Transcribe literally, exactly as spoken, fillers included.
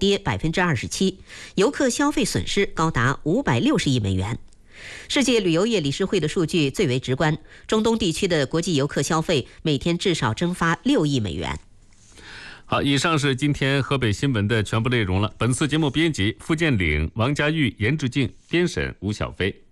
跌百分之二十七，游客消费损失高达五百六十亿美元。世界旅游业理事会的数据最为直观，中东地区的国际游客消费每天至少蒸发六亿美元。 好，以上是今天河北新闻的全部内容了。本次节目编辑付建岭、王家玉、严志静，编审吴小飞。